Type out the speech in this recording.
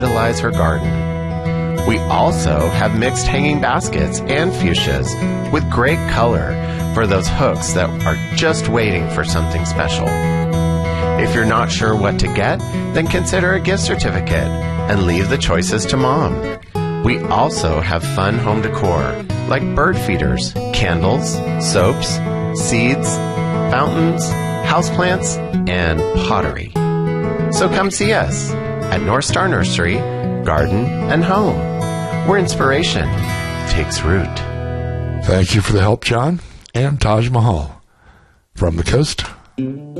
revitalize her garden. We also have mixed hanging baskets and fuchsias with great color for those hooks that are just waiting for something special. If you're not sure what to get, then consider a gift certificate and leave the choices to Mom. We also have fun home decor like bird feeders, candles, soaps, seeds, fountains, houseplants, and pottery. So come see us at North Star Nursery, Garden and Home, where inspiration takes root. Thank you for the help, John. And Taj Mahal from the coast